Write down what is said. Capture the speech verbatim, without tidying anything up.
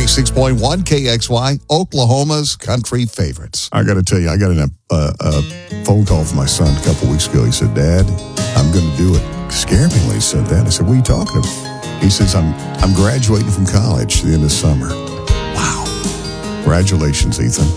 ninety-six point one K X Y, Oklahoma's country favorites. I got to tell you, I got a uh, uh, phone call from my son a couple weeks ago. He said, Dad, I'm going to do it. Scared me when he said that. I said, what are you talking about? He says, I'm, I'm graduating from college at the end of summer. Wow. Congratulations, Ethan.